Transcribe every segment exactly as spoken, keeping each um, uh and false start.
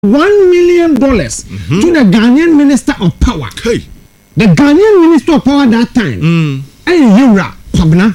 one million dollars mm-hmm. to the Ghanaian Minister of Power. Hey. The Ghanaian Minister of Power that time. Mm. And Yura Kwabena.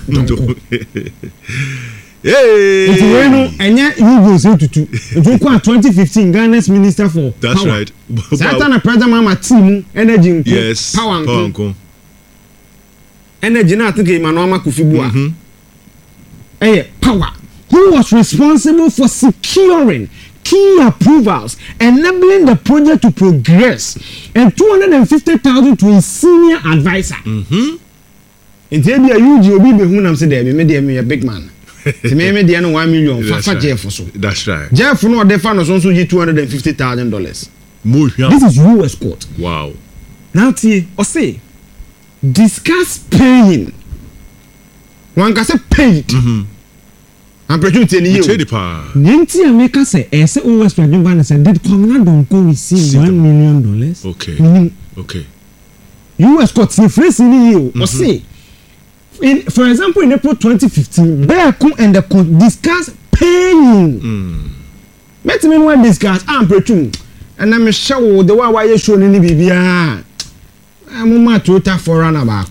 Hey. If you know, and yet you go say to two. It twenty fifteen Ghana's Minister for That's Power. right. Satan President Mama team energy. Yes. Power. Power. Energy na think Emmanuel Kufibua. Mhm. Eh, Power. Who was responsible for securing key approvals, enabling the project to progress, and two hundred fifty thousand to a senior advisor. Mhm. Nti e bia you obi be hu nam say dey me dey me a big man. Ti me me dey no one million fa fa Jeff so. That's right. Jeff no dey fa no so so two hundred fifty thousand dollars. Motion. This is U S court. Wow. Now tie o say discuss paying. One can say paid. Mhm. I'm pretty you. Ninety America say eh say O S President Ban say did Kwabena Donkor receive one million dollars. Okay. Mm-hmm. Okay. U S court say free in you or say in for example in April twenty fifteen Beaku and the court discuss paying. Mm. Let me one discuss I'm pretty and I'm show the one why you show ni bibia. I'm ma total foreigner back.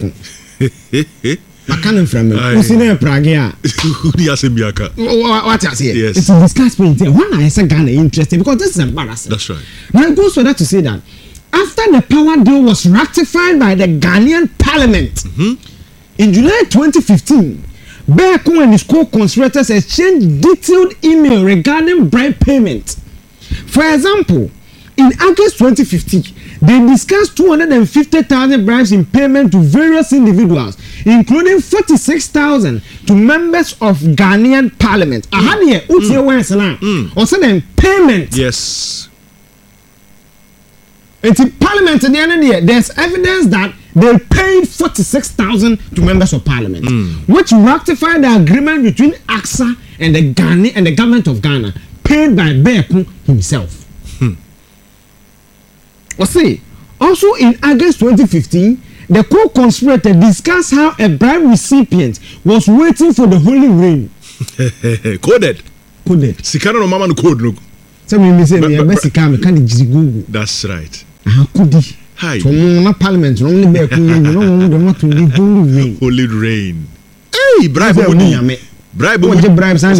Makan from me. Who see na Prague a? Who di asembiaka? What I say? Yes. It's a discuss point. When I say Ghana interesting because this is embarrassing. That's right. Now it goes further to say that after the power deal was ratified by the Ghanaian Parliament mm-hmm. in July twenty fifteen, Beaku and his co-conspirators exchanged detailed email regarding bribe payment. For example, in August twenty fifteen, they discussed two hundred fifty thousand bribes in payment to various individuals, including forty-six thousand to members of Ghanaian Parliament. Mm. Aha here, utie words na. Also then payment. Yes. It's in Parliament at the end of the year. There's evidence that they paid forty-six thousand to members of Parliament, mm. which ratified the agreement between A X A and the Ghana and the government of Ghana, paid by Beaku himself. See, also in August twenty fifteen, the co-conspirator discussed how a bribe recipient was waiting for the Holy Rain. Coded. Coded. Sikana no mama no code look. So me say me be sikama kan jigu. That's right. Ah kudi. Hi. So no parliament no only be ku you no no want to the Holy Rain. Holy Rain. Hey, bribe money. Bribe money. The bribes and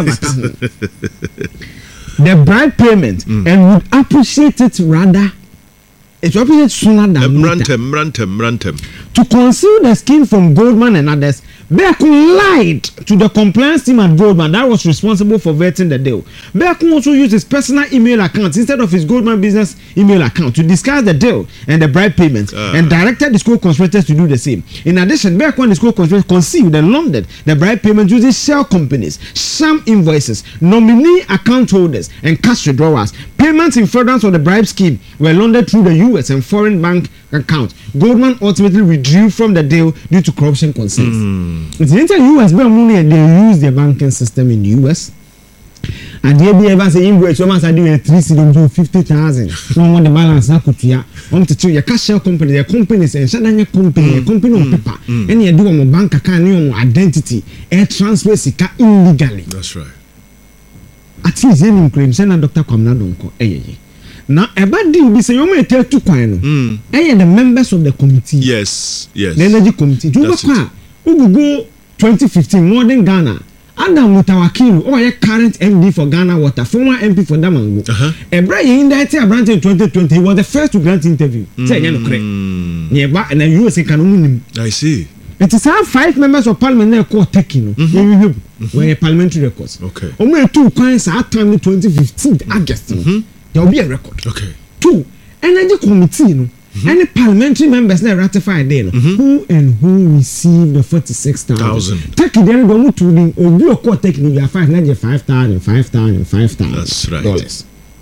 the bribe payment mm. and would appreciate it rather. It will appreciate sooner than later. Rantem, rantem, rantem. To conceal the scheme from Goldman and others, Beaku lied to the compliance team at Goldman that was responsible for vetting the deal. Beaku also used his personal email account instead of his Goldman business email account to discuss the deal and the bribe payments uh. and directed the co-conspirators to do the same. In addition, Beaku and his co-conspirators concealed and laundered the bribe payments using shell companies, sham invoices, nominee account holders, and cash withdrawals. Payments in furtherance of the bribe scheme were laundered through the U S and foreign bank accounts. Goldman ultimately withdrew from the deal due to corruption concerns. Mm. It's in the U S, but money they use the banking system in the U S. And they be ever say invoice, someone said doing three sidon to fifty thousand. No want the balance na kutia. On to two your cash shell company, their companies and shadanya company, a company on paper. And you do on bank account, your identity, air transfer sika illegally. That's right. At least any claim send Doctor Kwabena Donkor. Eh now about deal be say you may tell two kwano. Mm. Eh the members of the committee. Yes, yes. The energy committee. Do what we go twenty fifteen modern Ghana. Adam Mutawakilu, or a current M D for Ghana Water, former M P for Damango. Uh-huh. A Brian indicted a branch in twenty twenty. He was the first to grant interview. Mm. Say again, correct. Nearby and the U S A can win. I see. It is how five members of parliament there called taking. Mm-hmm. Were parliamentary records. Okay. Only two coins at time in twenty fifteen August. Mm-hmm. There will be a record. Okay. Two energy committee. No? Mm-hmm. Any parliamentary members that ratified there, mm-hmm. who and who received the forty-six thousand. Take it there, go to the or you court taking your five, not your five thousand, five thousand, five thousand. That's right. Dollars.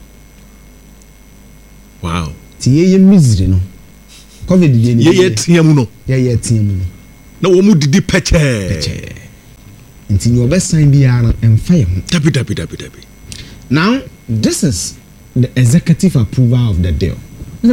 Wow. Tiye misery no. COVID ye ye tiamu no. Ye ye tiamu no. Na wo mu didi peche. Peche. Until your best sign be and fire. Tabi tabi tabi tabi. Now, this is the executive approval of the deal. Oh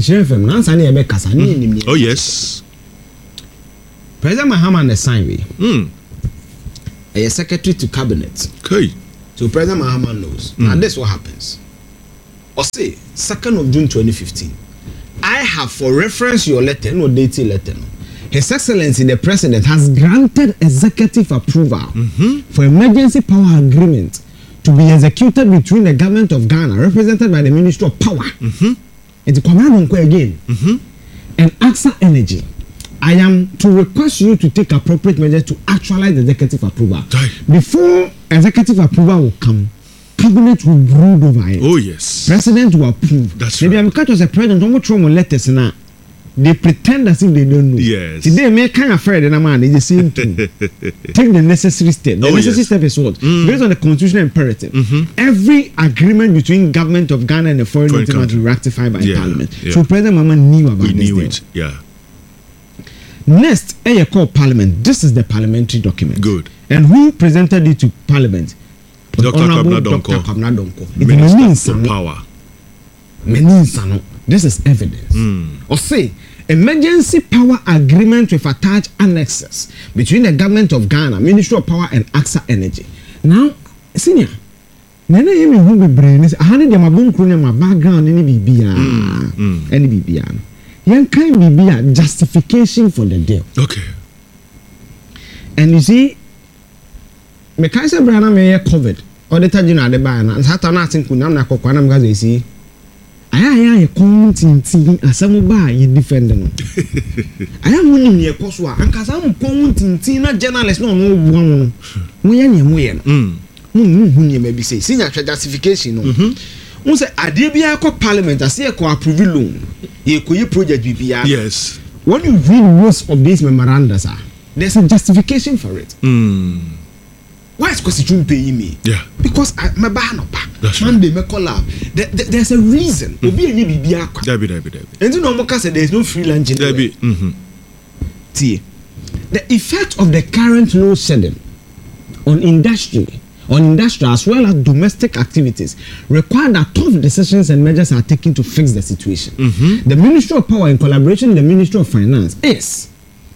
yes. President Mahama the sign we. Mm. A secretary to cabinet. Okay. So President Mahama knows. Mm. Now this what happens. Or say second of June twenty fifteen. I have for reference your letter, no date letter. His Excellency the President has granted executive approval mm-hmm. for emergency power agreement to be executed between the government of Ghana, represented by the Ministry of Power, mm-hmm. and the Command again, mm-hmm. and AXA Energy. I am to request you to take appropriate measures to actualize the executive approval. Die. Before executive approval will come, cabinet will brood over it. Oh yes. President will approve. That's Maybe right. I'm catch as a president. Don't watch from letters now. They pretend as if they don't know. Yes. Today, make kind of afraid and man, they just seem to take the necessary step. The oh, necessary yes. step is what? Mm. Based on the constitutional imperative. Mm-hmm. Every agreement between government of Ghana and the foreign, foreign entity must be ratified by yeah. Parliament. Yeah. So President Mama knew about we this. knew deal. it. Yeah. Next, a call Parliament. This is the parliamentary document. Good. And who presented it to Parliament? Doctor Honorable Doctor Kwabena Donkor. Minister for Power. Meninsa. This is evidence. Mm. Or say, emergency power agreement with attached annexes between the government of Ghana, Ministry of Power, and AXA Energy. Now, senior, nene yemi hu be brain is ahane de mabunkru ne ma background ni bibia. Any bibia. Yan kind bibia justification for the deal. Okay. And you see, me kai se brana me ye COVID. Or the tajin na de ba na. Sata na tin kunam na kokwa na mga ze see. Aya aya ye kontintin asemu ba ye defend no. Aya muni ne ekoso a anka sam kontintin na journalist no no bu no. Mo ye ne mo ye no. Mm. Mo mu hu ne ma bi say senior justification no. Mhm. Mo say ade bia ko parliament ase e ko approve loan. Ye ko ye project bibia. Yes. When you read most of these memoranda sir, there's a justification for it. Mm. Why is constitution paying me? Yeah. Because I my ba no pa. That's Monday me collab. There, there, there's a reason. Obi any bibia kwa. Dabi dabi dabi. And you know mo say there is no free lunch in there. Dabi. Mhm. See. The effect of the current load shedding on industry, on industry as well as domestic activities require that tough decisions and measures are taken to fix the situation. Mm-hmm. The Ministry of Power in collaboration with the Ministry of Finance is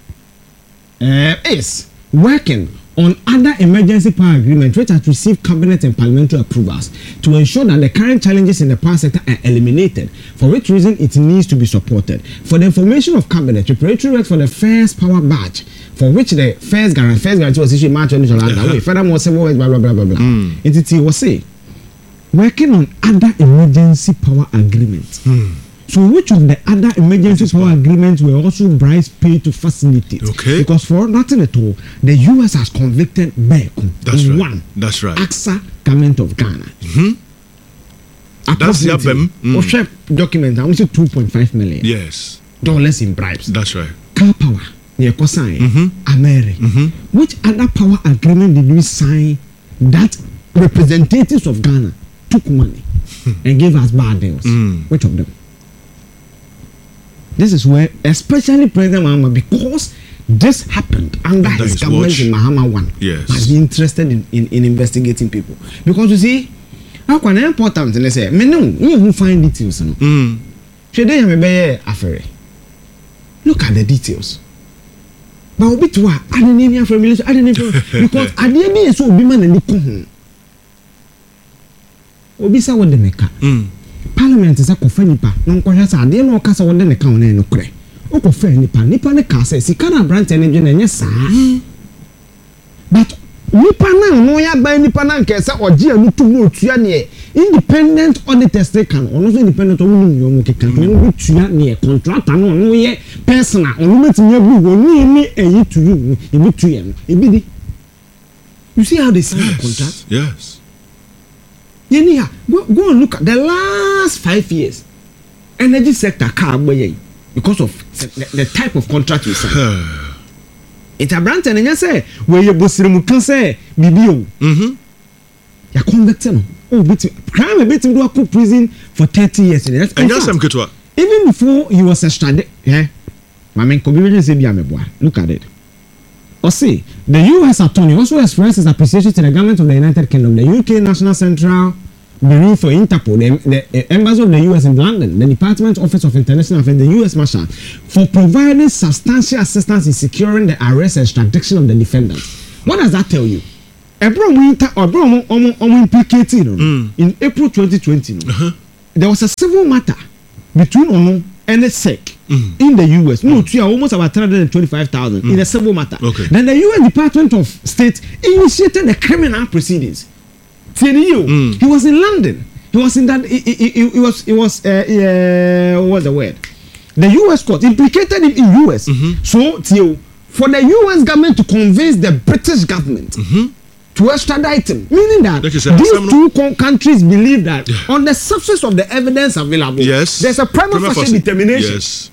uh, is working on other emergency power agreements which have received cabinet and parliamentary approvals to ensure that the current challenges in the power sector are eliminated, for which reason it needs to be supported. For the information of cabinet, preparatory work for the first power batch, for which the first guarantee, first guarantee was issued March twenty twenty-one, uh-huh. furthermore several words, blah, blah, blah, blah, blah. Mm. Entity was say, working on other emergency power agreements. Mm. So which of the other emergency power agreements were also bribes paid to facilitate? Okay. Because for nothing at all, the U S has convicted Beku. That's right. One. That's right. AXA government of Ghana. Mm-hmm. That's the abem. Mm. Document. I want to two point five million. Yes. Dollars in bribes. That's right. Car power. Near Kosan. Mm-hmm. America. Mm-hmm. Which other power agreement did we sign that representatives of Ghana took money and gave us bad deals? Mm. Which of them? This is where, especially President Mahama, because this happened under, under his, his government watch. In Mahama one, yes. must be interested in, in, in investigating people. Because you see, how can I important and they say, me no, you who find details. No? Mm. Should they have a affair? Look at the details. But obi to what? I didn't even family. I didn't even because I didn't mean so obi man and the kohun. Obi sa what the meka. Parliament is a kofa nipa na nkwahia sa ade na okasa wode ne ka wona enokre okofa nipa nipa ne ka say sika na branch energy na nye saa but nipa na no ya ban nipa na nke say oje anu tu mo tua ne independent auditors they can ono so independent onu ni omo keka no tua ne contractor no no ye personal onu metimi abu woni ni eyi to you ebi tu ye no ebi di you see how they sign yes, the contract yes. Yeah, go, go and look at the last five years. Energy sector car because of the, the type of contract you sign. It's a brand and you say where you busrimu can say B B O. Mhm. Ya convicted. Oh, but crime a bit to go to prison for thirty years. And just some kitwa. Even before he was extradited, yeah. My man could be say be boy. Look at it. Or see, the U S attorney also expressed his appreciation to the government of the United Kingdom, the U K National Central Bureau for Interpol, the, the uh, Embassy of the U S in London, the Department Office of International Affairs, the U S Marshal, for providing substantial assistance in securing the arrest and extradition of the defendants. What does that tell you? Ebro winter or bro omo omo implicated in April twenty twenty. No? Uh-huh. there was a civil matter between Ono and the S E C mm. in the U S. No, mm. almost about three hundred twenty-five thousand mm. in a civil matter. Okay. Then the U S Department of State initiated the criminal proceedings. Mm. He was in London. He was in that. He, he, he, he was. He was. Uh, uh, what's the word? The U S court implicated him in U S. Mm-hmm. So, Theo, for the U S government to convince the British government mm-hmm. to extradite him, meaning that these two co- countries believe that yeah. on the substance of the evidence available, yes. there's a prima facie determination. Yes.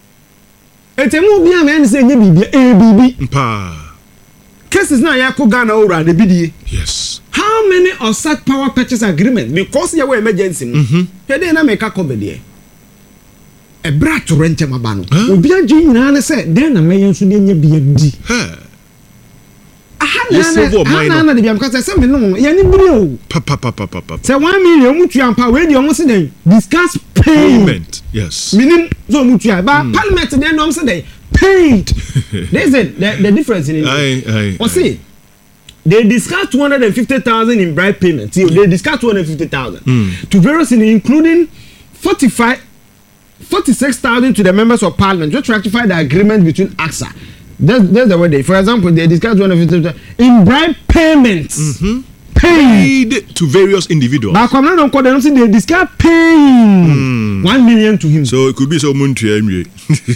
Cases now yako Ghana ora the B D A. Yes. How many of such power purchase agreements because there were emergency? Mhm. He na make a come there. A brat to rent ma ba no. Obi agye nyina na say den na me yenso de nya bia di. Hey. Aha na na de bia because say me no ye ni biri o. Pa pa pa pa pa. Say one million mutu ampa we dey almost dey discuss payment. Yes. Minim so mutu ba parliament dey no say dey paid. There's a the, the difference in it. Aye, aye. Or see, they discussed two hundred fifty thousand in bribe payment. See, they discussed two hundred fifty thousand mm. to various in including forty-five, forty-six thousand to the members of parliament just to ratify the agreement between A X A. That's, that's the way they. For example, they discussed two hundred fifty thousand in bribe payments. Mm-hmm. Paid. paid to various individuals. But come on, don't them say they discuss paying mm. one million to him. So it could be so muntu anyway.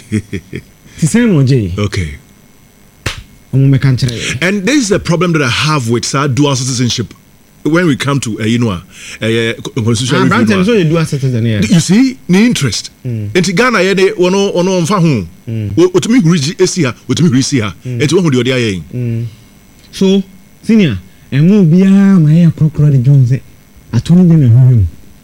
Okay. And this is the problem that I have with uh, dual citizenship when we come to uh, you know uh, uh, constitutional ah, review. So you dual citizen, yeah. You see, the interest. In mm. Ghana, yede ono ono mfa hu. Otumi huriji esi ha, otumi hurisi ha. Enti wo hu de odi ayen. So, senior, emu bia ma ye krokro de Jones. Atoni de na hu.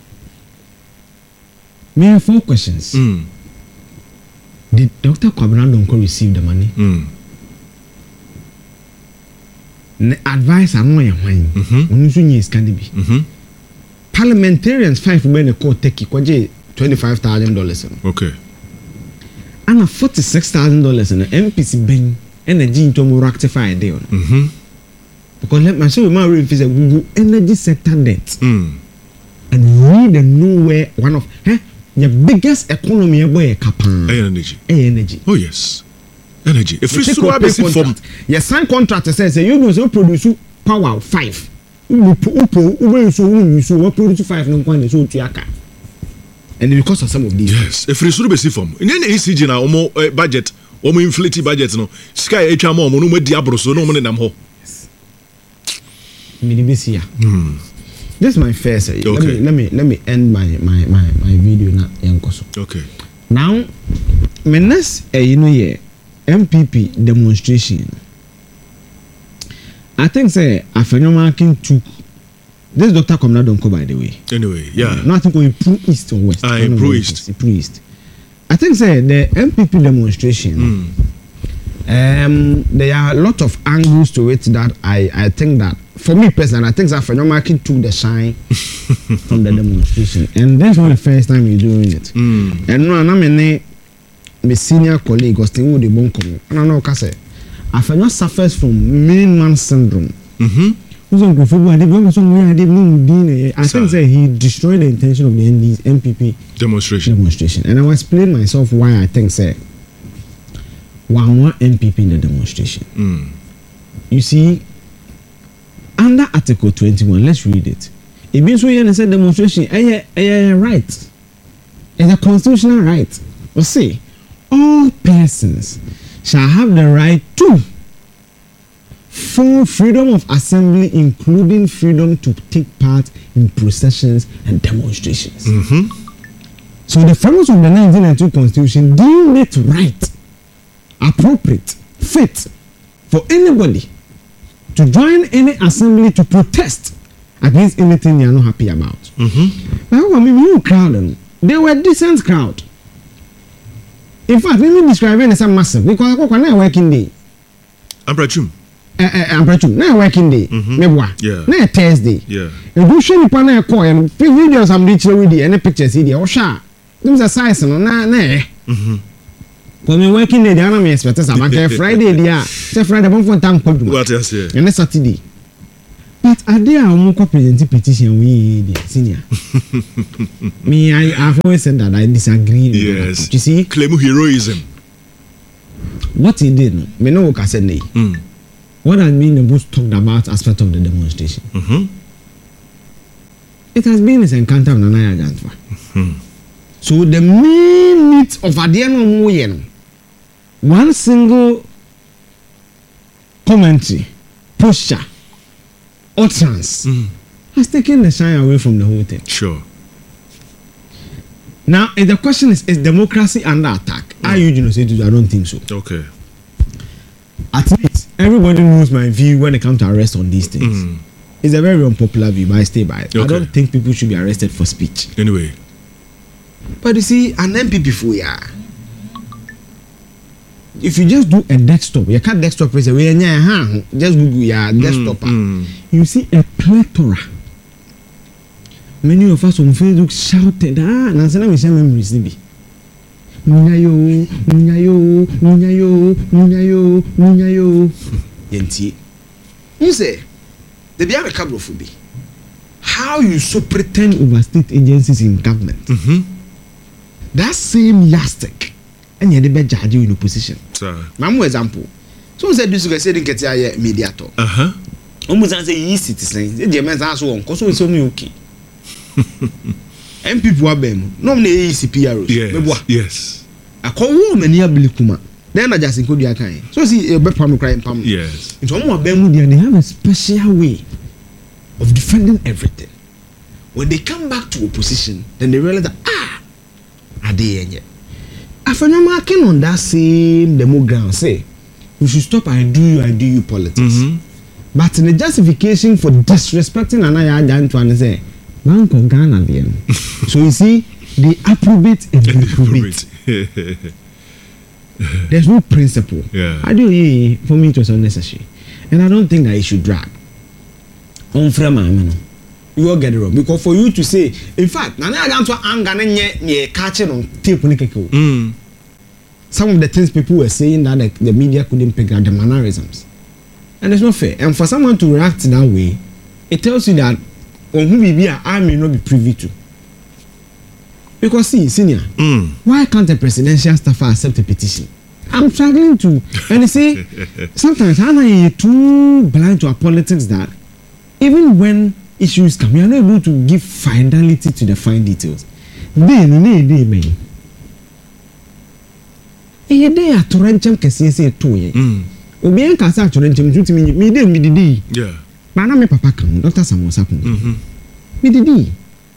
Me have four questions. Mm. Did Doctor Kwabena Donko receive the money? Mm. Ne advice anu ya hwan. Onu so nyi scan bi. Mhm. Parliamentarians five men court take kwaje twenty-five thousand dollars. Okay. And forty-six thousand dollars na M P C ben energy into mo rectify deal. Mhm. Because let me show you my real say Google energy sector debt. Mm. And we the know where one of eh the biggest economy boy kapan. Energy. Energy. Oh yes. Energy. If we so be from your sign contract says you know so produce power five. You pro you so you so produce five no kwan so tuaka. And because of some of these. Yes. If we so be from. In any E C G na omo budget, omo inflate budget no. Sky etwa mo omo no mo di abroso no mo ne nam ho. Yes. Me be see ya. Hmm. This is my first. Okay. Let me let me let me end my my my my video now. Okay. Now, my next uh, you know yeah, M P P demonstration. I think say Afenyomakin took this Doctor Kwabena Donko by the way. Anyway, yeah. Uh, not going pro east or west. I pro east. Pro east. I think say the M P P demonstration. Mm. Um, there are a lot of angles to it that I I think that. For me personally, I think that Afenyomakin took the shine from the demonstration, and that's not the first time you're doing it. Mm. And no, I'm a my senior colleague, Austin Woody Bonkom, and I know Kase. Afenyo suffers from main man syndrome. Mm-hmm. I think that he destroyed the intention of the M P P demonstration. Demonstration, and I will explain myself why I think say one more M P P in the demonstration. Mm. You see. Under Article twenty-one, let's read it. It means we have a demonstration, a, a, a right, it's a constitutional right. We say, all persons shall have the right to full freedom of assembly, including freedom to take part in processions and demonstrations. Mm-hmm. So the framework of the nineteen ninety-two Constitution deem it right, appropriate, fit for anybody to join any assembly to protest against anything they are not happy about. Mm-hmm. But I mean, you crowd, they were a decent crowd. In fact, let me describe it as a massive because I go working day. Ambrachum. Ambrachum. Now working day. Mm-hmm. Yeah. Now Thursday. Yeah. If you show me panel call and videos I'm reaching with the any pictures here, or sha. There's a size no na na. Mm-hmm. When we working day, I don't expect us about Friday there. Say Friday, one for time. What else here? And Saturday. But are there a more present petition we senior? Me, I have always said that I disagree. Yes. You see? Claim heroism. What he did, me know what I said. Mm. What I mean, the book talked about aspect of the demonstration. Mm-hmm. It has been his encounter of Nana Janfa. Mm-hmm. So the main meat of Adiano Moyen, one single commentary, posture, utterance, mm. has taken the shine away from the whole thing. Sure. Now, if the question is, is democracy under attack? Mm. Are you genocide? I don't think so. Okay. At least everybody knows my view when it comes to arrest on these things. Mm. It's a very unpopular view, but I stay by it. Okay. I don't think people should be arrested for speech. Anyway. But you see, an M P before ya. If you just do a desktop, you can't desktop just Google your desktop. Mm, mm. You see a plethora. Many of us on Facebook shouted, ah, and I said, let me share memories. Munyayo, munyayo, munyayo, munyayo, munyayo. Yenti. You say, the Biara Cabrophobia. How you so pretend over state agencies in government? Mm-hmm. That same yardstick, and you're the best judge in opposition. Sir. Mamu example. So said this guy said in Ketia mediator. Uh huh. Almost as a ye citizen, the Germans are so on, because it's only okay. M P Puabem, no me C P R. Yes. Yes. I call woman near Bilikuma. Then I just include your kind. So see a bepam crying pam. Yes. It's almost Bemudi and they have a special way of defending everything. When they come back to opposition, then they realize that ah, are they yet? After no marking on that same demo ground, say we should stop I do you, I do you politics. Mm-hmm. But in the justification for disrespecting another Jan to say, Bank of Ghana then. So you see, they approbate and reprobate. There's no principle. Yeah. I do yeah, for me it was unnecessary. And I don't think that it should drag. On frame, you all get it wrong. Because for you to say, in fact, Nana Jan to anger and catching on tape. Mm. Some of the things people were saying that like, the media couldn't pick up the mannerisms. And it's not fair. And for someone to react that way, it tells you that on who we be, I may not be privy to. Because see, senior, mm. why can't a presidential staffer accept a petition? I'm struggling to. And you see, sometimes I'm not too blind to our politics that even when issues come, we are not able to give finality to the fine details. Then, then, then, man. Eh, they are torrential kesi say two ye. Obi en kasa torrential nti mi mi dey mi didi. Yeah. Ba na me papa kan Doctor Samuel Sapon. Mhm. Mi didi.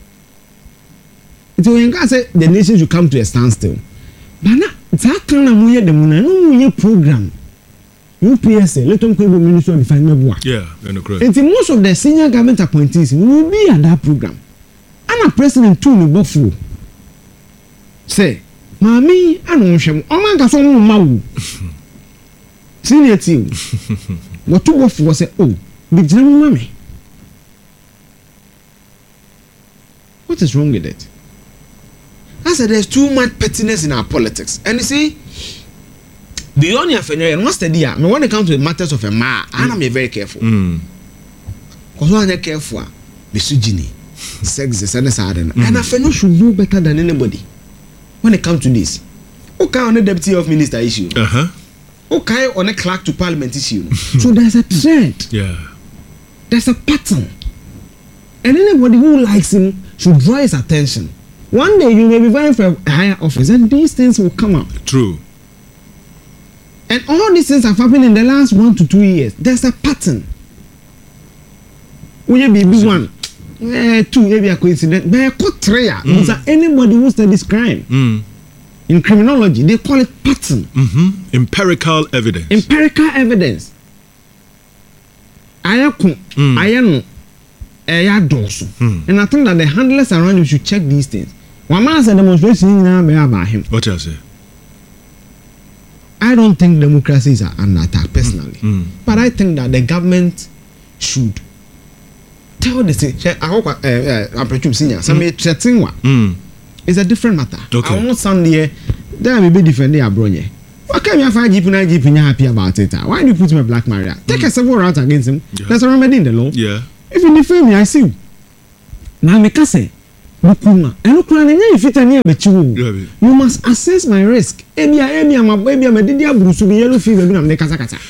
So when God say the nation should come to a standstill. Ba na that kan na mo ye dem na no mo ye program. U P S A, let them go Ministry of Defense Mebwa. Yeah, and agree. And most of the senior government appointees will be at that program. And a president too no bofo. Say Mami, I don't know. Oh my God, so mau. Senior team. What two of was say, oh, big general mommy. What is wrong with it? I said there's too much pettiness in our politics. And you see, beyond your family, and what's the deal? When it comes to the matters of a man, I'm very careful. Because when you're careful, misogyny, sex, and so on. And I feel you should know better than anybody. When it comes to this, okay, on the deputy of minister issue, uh-huh. okay, on a clerk to parliament issue. So there's a trend. Yeah. There's a pattern. And anybody who likes him should draw his attention. One day you may be vying for a higher office and these things will come out. True. And all these things have happened in the last one to two years. There's a pattern. Will you be big one? Eh, two, maybe a coincidence. But a court trial. Mm. Anybody who studies crime mm. in criminology, they call it pattern. Mm-hmm. Empirical evidence. Empirical evidence. Ayako, mm. ayano, ayadoso. Mm. And I think that the handlers around you should check these things. One man said demonstration now about him. What you say? I don't think democracy is under attack personally, mm. but I think that the government should tell the state. I hope I'm pretty senior. Some threatening one. It's a different matter. Okay. I won't sound here. There may be different. They are bronye. Why can't you find Jeep and Jeep and you're happy about it? Why do you put him a black Maria? Take mm. a civil route against him. Yeah. There's a remedy in the law. Yeah. if you defame me I see you na me ka say Bukuma, eno kura na nya ifita ni abechi wo. You must assess my risk. Ebia ebia ma ebia ma didi aburusu bi yellow fever bi na me kasa kasa.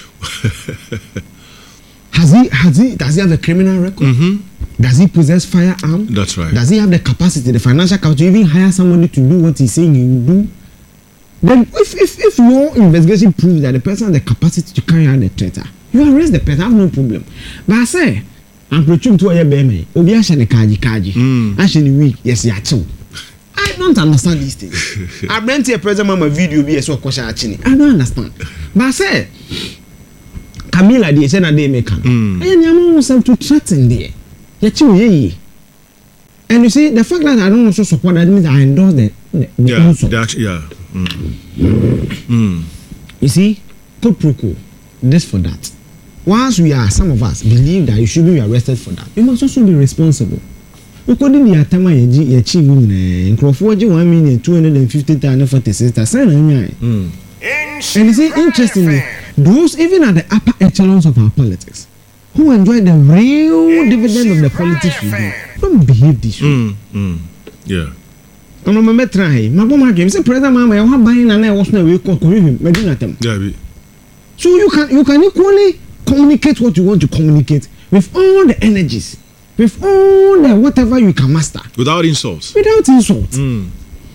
Has he has he does he have a criminal record? Mm-hmm. Does he possess firearm? That's right. Does he have the capacity, the financial capacity to even hire somebody to do what he's saying he will do? Then if if if your investigation proves that the person has the capacity to carry out the threat, you arrest the person, I have no problem. But I say and preaching to a baby, Obi Ashani Kaji Kaji, Ashani week, yes, ya too. I don't understand these things. I bring to a present mama video be so question actually. I don't understand. But I say Camilla the said they make come. And you want to threaten there. Yachi ye. And you see the fact that I don't also support that means I endorse the, the, the yeah, insult. Actually, yeah. Mm. Mm. You see, quid pro quo, this for that. Once we are, some of us believe that you should be arrested for that, you must also be responsible. According to the Atama Yachi women, in Crawford, one million two hundred and fifty thousand forty sisters, and you see, interestingly, those even at the upper echelons of our politics who enjoy the real dividend of the politics we do, don't behave this way. Mm. Mm. Yeah. I remember trying. My mom came. Say, President Mama, I want buying and I was not wake up. Medina them. Yeah. So you can you can equally communicate what you want to communicate with all the energies, with all the whatever you can master, without insults. Without insults. Mm.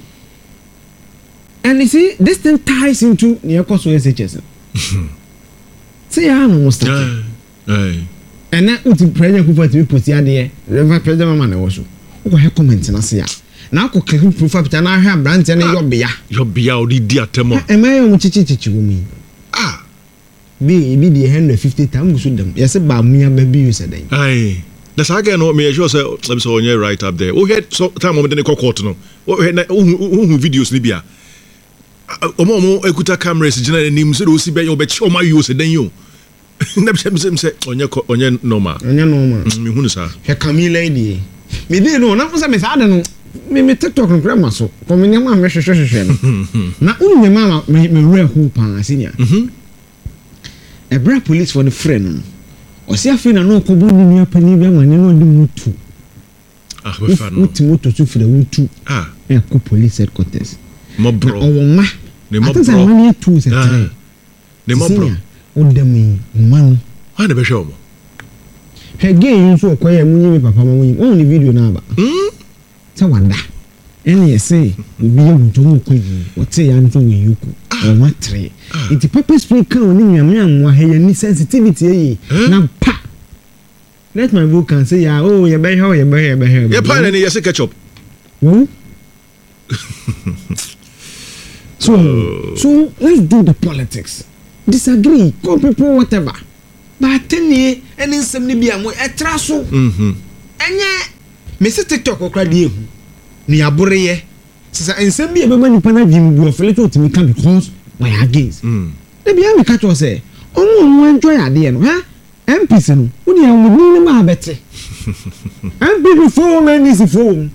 And you see, this thing ties into near cost S H S. Say, I know what's that. And that would be President Cooper to be put here there. Reverend President Mama also. Who have comments and I say. Now ko claim proof up na ha brand na yo bia yo bia odi di atemo e ma yo chichi chichi wo mi ah bi bi di one hundred fifty tam gusu dem yes ba mu ba bi you said then ai the saga no me sure say let me say on right up there o head so time mo de court no o head o videos ni bia o mo mo ekuta cameras gina nim so do si be yo be che o ma you said then you na be say say onye onye normal onye normal me hunu sa he Camilla di me dey no na say me sa de no me me TikTok no grandma so ko me nyama me hwehwe hwehwe no na unye mama me me re ho pan asinya mhm e bra police for the friend o se afi na no ko bu ni nua pani bi amane no di mutu ah we fa no mutu mutu so fira mutu ah e ko police headquarters mo bro o wo ma ne mo bro ata mani two se tire ne mo bro o dem man ha ne be hwe mo he gay so ko ye munyi papa ma munyi o ni video na ba mhm sa wanda ene yese obi yunto mu ko yi wote ya nto we yuku o matre it pepper spray kan oni nyame anwa he ya ni sensitivity yi na pa let my book can say ya oh ye be he ye be he be he ye pa ne yese ketchup hmm so so let's do the politics disagree call people whatever but tell me any nsem bi am e tra so mhm enye me se TikTok okra die hu ni aboreye sisa ensem bi e be mani pana dwim bu ofele to timi kan because my against mm e bia me catch say omo omo enjoy ade no ha M P C no uni am ni ma bete M P before man is phone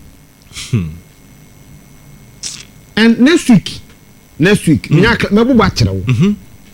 and next week next week me me bu ba kire wo mhm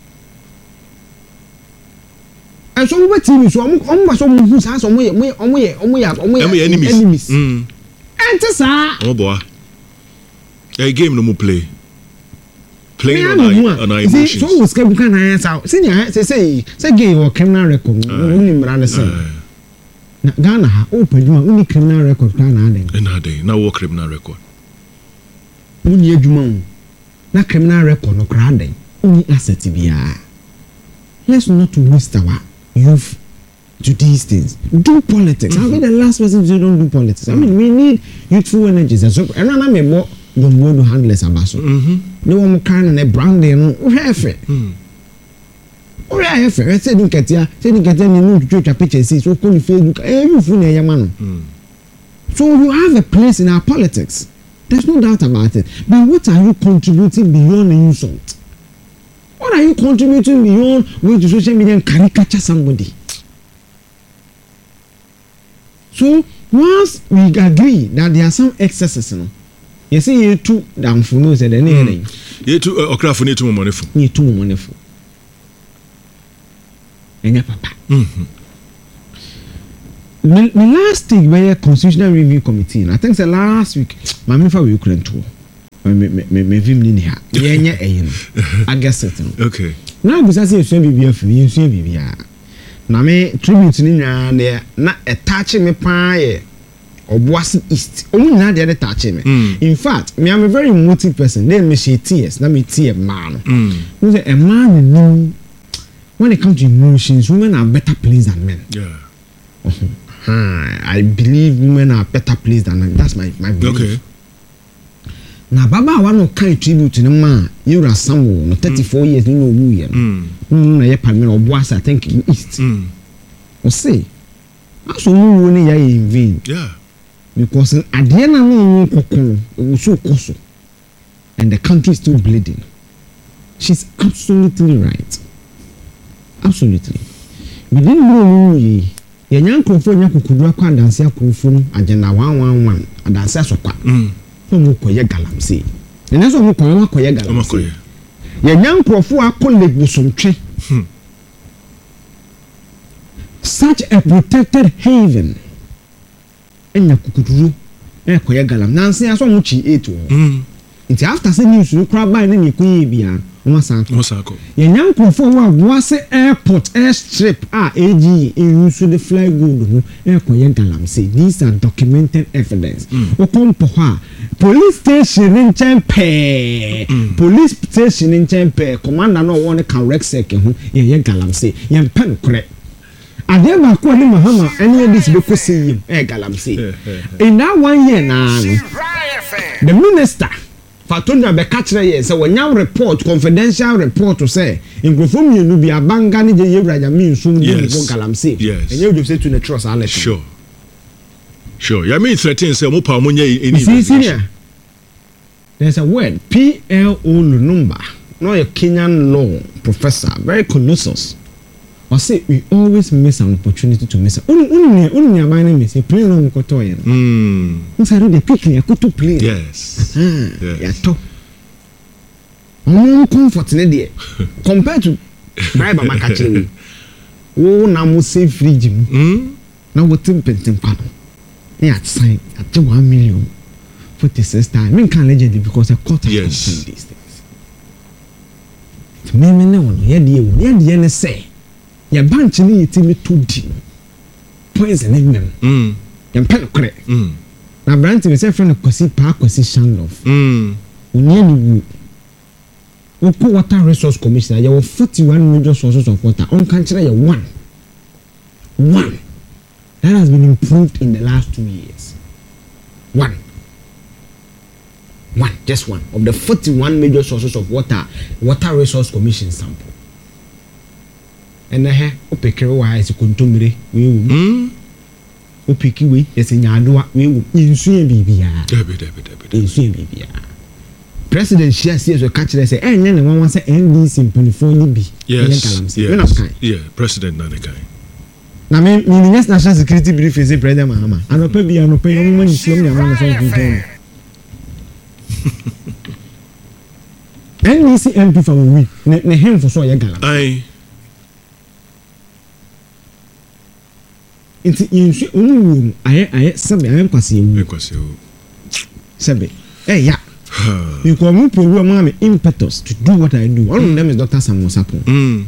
and so we T V so omo omo so mo hu sa so omo ye omo ye omo ye omo ye enemies mm ente sa omo boy a game no mo play play on on emotions so we scam kan na sa senior say say say game or criminal record no ni mra na say na Ghana ha open juma uni criminal record kan na den na den na wo criminal record uni ejuma na criminal record no kra den uni asset bia let's not waste our youth to these things. Do politics. Mm-hmm. I'll be the last person to don't do politics. I mean, we need youthful energies. So, and I'm a more don't want to handle this abaso. No one can a branding. We have it. We have it. I said, look at ya. Said, look at ya. You need to take a picture. See, so call Facebook. Everything is man. So you have a place in our politics. There's no doubt about it. But what are you contributing beyond the insult? What are you contributing beyond going to social media and caricature somebody? So once we agree that there are some excesses, you know, you see you too damn for no said anything. You too okra for need too money for. You too money for. And your papa. Mhm. me me last week by a constitutional review committee and I think the last week my me for we couldn't to me me me me vim ni ha ye nya eyin I guess it okay now we say so bibia fi yin so bibia na me tribute ni nya na na attach me pan ye Obuasi East omu na dey attach me in fact me am a very emotive person then me she tears na me tear man no say a man no when it comes to emotions women are better placed than men yeah uh-huh. I believe women are better placed than men. That's my my belief. Okay. Na baba wa no kind tribute ni ma Yura Samuel no thirty-four mm. years ni no wu ye no. Mm na ye parliament Obuasi I think in East. Mm. O say aso wu ni ya in vain. Yeah. Because ade na no kokon e so koso and the country is still bleeding. She's absolutely right. Absolutely. We didn't know ye. Ye nyan krofo nya kukudu akwa danse akrofo no agenda one one one adanse asokwa. Mm. So mo koye galamse. Ene so mo koye ma koye galamse. Ye nyan krofo akole busomtwe. Hmm. Such a protected haven. Enya kukudu e koye galam. Nanse aso mo chi eight wo. Mm. Nti after say news no kra ban na nyekoye bia. Mosako. Yenyan krofo wa Obuasi airport airstrip ah A G in use the fly good no e koye galamse. These are documented evidence. O kompo ha police station in Chempe. Police station in Chempe. Commander no one can rexec ho ye galamse. Yen pen kore. Ade ba ko ni Mahama any this be ko see him e galamse. In that one year na the minister Fatunda be kachire ye say wonyam report confidential report to say nkrofo mienu bi abanga ni je yewraja mi nsum ni go galamse enye ojo say to the trust alert sure sure ya mean threaten say mo pa mo nya any senior there's a word P L O number no a Kenyan law professor very colossus or say we always miss an opportunity to miss unu unu unu nya ban na me say play no ko to ye mm inside the pick ya ko to play yes yes ya to no comfort ne there compared to bribe makachiri wo na mo say fridge mu mm na wo timpentem pa no ya sign at one million for the first time me can legend because I caught yes these things to me me no ye de ye de ne say ya bank ni yitimi to di poison in them mm ya pen kore mm na brand me say friend kwasi pa kwasi shanlof mm onye ni wu Oko Water Resource Commission ya forty-one major sources of water on country ya one one that has been improved in the last two years one one just one of the forty-one major sources of water Water Resource Commission sample and eh opekere wa ise kontomire we wu mm opeki we ese nyadoa we wu insu e bibia debe debe debe insu e bibia president share see so catch say eh nya ne wan wan say N D C mpanifo ni bi yes yes yeah president na the guy na me me national security brief is president Mahama anopa bi anopa yo mo ni slom ya wan so bi N D C M P from we ne ne hem for so ye galam ai inti insu onu aye aye sabe aye kwase ewu kwase ewu sabe eh ya you come up with my impetus to do what I do. One of them is Doctor Samuel Sapon. Mm.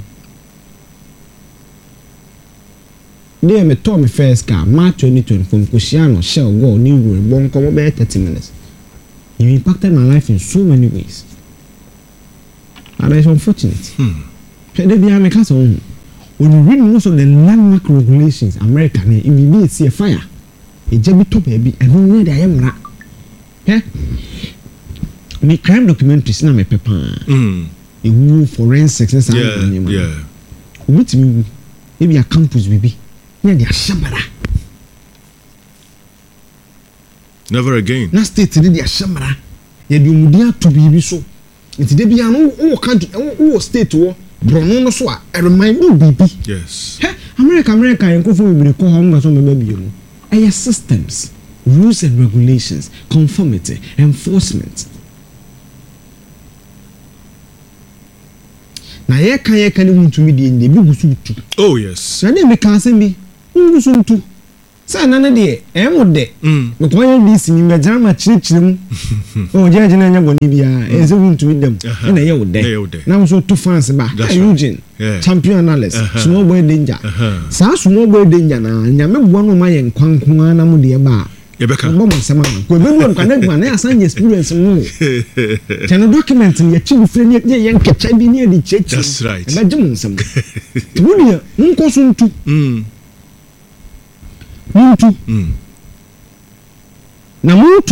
They me told me first car March twenty twenty from Kushiano Shell go New Road bon come about thirty minutes. You impacted my life in so many ways. And it's unfortunate. Hmm. They be a class on when you read most of the landmark regulations, America it be see a fire. It just be top baby and no need I am not. Yeah. Me crime documentaries na me pepa mm e wu forensics na say yeah yeah with me e be a campus baby na dia shamara never again na state ni dia shamara ye di omudia to bibi so nti de bia no wo country wo state wo brono no so a remind you bibi yes he America America en ko fo bibi ko ho nga so me baby no eh systems rules and regulations conformity enforcement na ye kan ye kan wu ntumi de ndi bi gusu tu oh yes na dem kan se bi gusu tu Say none de e mo de me ko yen dis ni me jama chirichirim o je je na nya boni bia e se won to dem na ye wo de na so to fans ba Eugene champion analyst small boy danger sa small boy danger na nya me bo no ma ye nkwankwa na mo de ba Yebeka. Mama sama ko be bo kan na na asan experience mo channel document ye chi bi free ye ye nkecha bi ni di chechi That's right. e ba jum nsam tunia nko so ntu mm ntu mm na mutu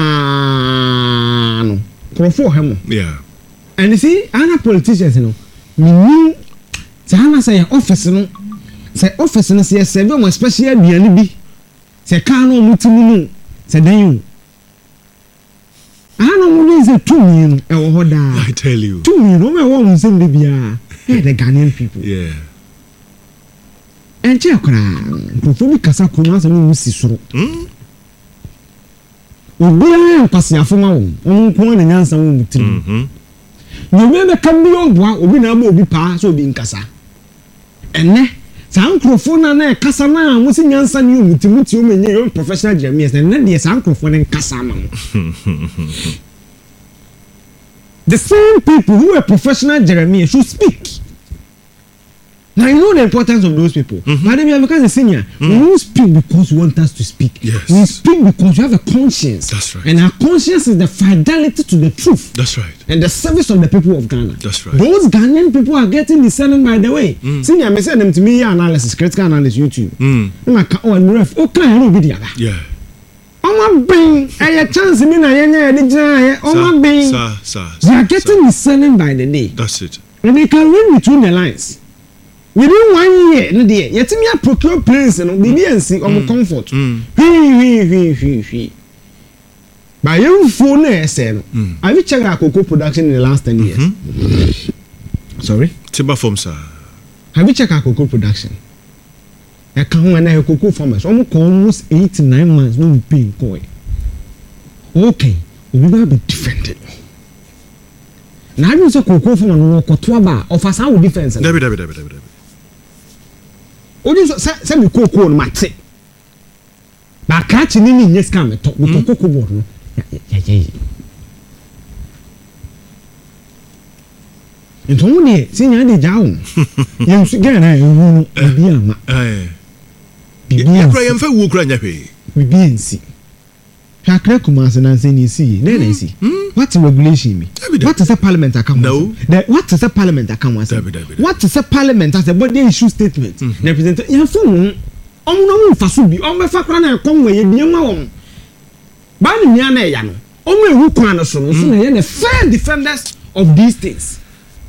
na no krofo hemo yeah and you see ana politicians no mini sana say office no say office no say serve mo special aduane bi say ka no mutimu no say dan you ana mo dey say two million e wo hoda I tell you two million o me wo mo say bia eh the Ghanaian people yeah and che kra krofo bi kasa kuma say no si soro mm obi an kwasiafo ma wo on ko na nyansa wo mutiri mhm no me be ka bi oboa obi na ma obi pa so obi nkasa enne sa microphone na kasa na mo si nyansa ni mutimuti o menye yo professional Jeremiah na de sa microphone nkasa ma the same people who are professional Jeremiah should speak. Now you know the importance of those people. Mm-hmm. But then you become a senior. Mm-hmm. We don't speak because you want us to speak. Yes. We speak because you have a conscience. That's right. And our conscience is the fidelity to the truth. That's right. And the service of the people of Ghana. That's right. Those Ghanaian people are getting discerning by the way. Mm. Senior, I said them to me analysis, critical analysis, YouTube. Mm. I'm oh, and ref. Oh, can you be yeah. Oh my being a chance me na yenya de oh my being. Sir, sir. They are getting discerning by the day. That's it. And they can read between the lines. Within one year, no dear, yet me a procure place and be and see on comfort. He, he, he, he, he. By your phone, I said, have you checked our cocoa production in the last ten years? Sorry? Timber farm, sir. Have you checked our cocoa production? I can't when I have cocoa farmers almost almost eight to nine months, no paying coin. Okay, we will be defended. Now, you say cocoa farmer no walk or two bar of us our defense. David, David, David, David. Oju say me cocoa no mate. Ba catch ni ni yes can me talk with cocoa board no. Ya ya ya. Nto ni sinya de jawo. Yem su ga na ewu bi ama. Eh. Bi Ya kra yem fa wu kra nya hwe. Bi nsi. Kakra kuma se na se ni si. Na na si. What regulation me? What is a parliament account? No. The, what is a parliament account? What is a parliament as a body issue statement? Mm-hmm. Represent your phone. Om no fasubi. Om be fakra na kom we ye biema om. Ba ni nya na ya no. Om e hu kwan so no so na ye the fair defenders of these things.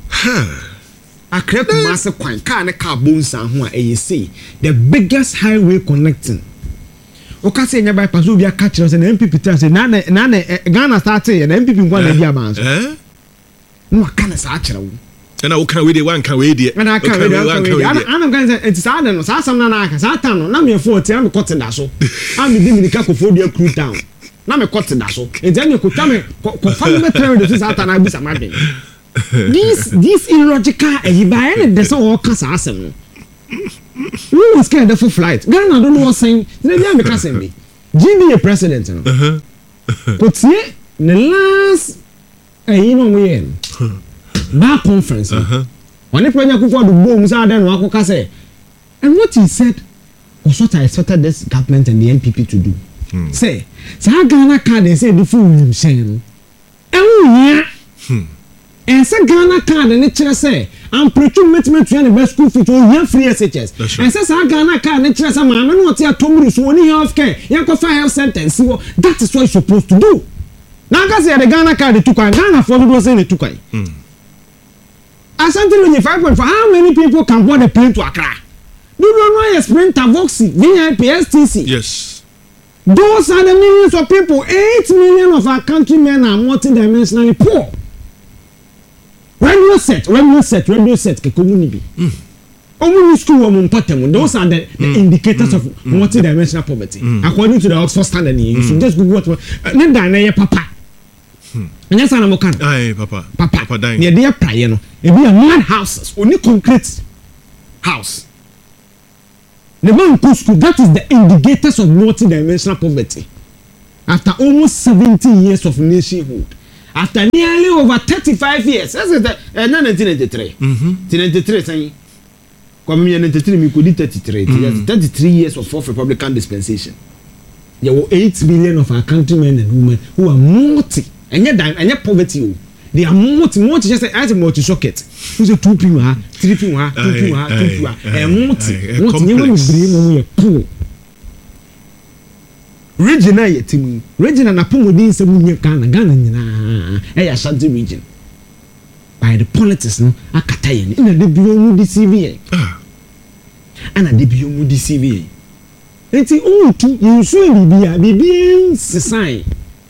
Akra kuma se kwan ka na ka bonsa ho a e say the biggest highway connecting. Oka say nya bypass obi aka kire say na M P P tell say na na na Ghana start say na M P P ngwa na dia ban so eh no aka na sa kire wo na wo kan we dey wan kan we dey na aka we dey wan kan we dey ana kan say it sa na no sa sam na na aka sa tan no na me fo ti am kote da so am di mi ka ko fo dia crew down na me kote da so e dey me ko ta me ko fa me tell me sa tan na bi sa ma den this this illogical e ba e dey so o ka sa asem no we were scared of flight. Ghana don't know what saying. They be am kasem bi. G B a president no. Uh-huh. But see, the last eh you know we back conference. Uh-huh. When the president Akufo Addo boom say den no akoka say. And what he said was what I expected this government and the N P P to do. Hmm. Say, say Ghana card they say the full name say no. Eh hmm. And say Ghana card and it say I'm preaching measurement to the best school fit on here free S H S. And says I Ghana card and say man no what here tomorrow so only health care. You go find health center and see what that is what you're supposed to do. Now guys say the Ghana card they took Ghana for do say they took I. Hmm. Asante when five point four how many people can board a plane to Accra? Do you know a Sprinter Voxy, V I P, S T C? Yes. Those are the millions of people. Eight million of our countrymen are multidimensionally poor. Radio set, radio set, radio set, community. Only school woman pattern. Those are the, the mm. indicators mm. of mm. multidimensional poverty, mm. according to the Oxford Standard. You mm. should just Google what. Then that papa. And yes, I'm okay. Aye, papa. Papa. Papa dying. Yeah, they are prayer. No, it be a mad houses, only concrete house. The man goes school. That is the indicators of multidimensional poverty. After almost seventy years of nationhood, after nearly over thirty-five years, that's it. Uh, nineteen ninety-three. Mm-hmm. nineteen ninety-three, saying, "Come here, ninety-three. Me could thirty-three. Mm. thirty-three years of fourth Republican dispensation. There were eight million of our countrymen and women who are multi, and yet, and yet poverty. They are multi, multi. Just like as a multi socket. Who's a two pima, three pima, two pima, two pima, and multi, multi. You will bring me poor." Region aye timu region na pomodin nsem nye Ghana Ghana nyina eh ya Ashanti region by the politics no akata ye ni na de bio mu D C V ah ana de bio mu D C V enti untu yinsu bibia bibia sesan